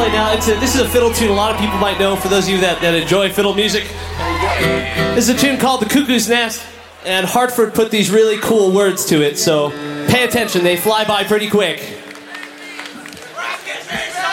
play now. This is a fiddle tune a lot of people might know, for those of you that enjoy fiddle music. This is a tune called The Cuckoo's Nest, and Hartford put these really cool words to it, so pay attention, they fly by pretty quick.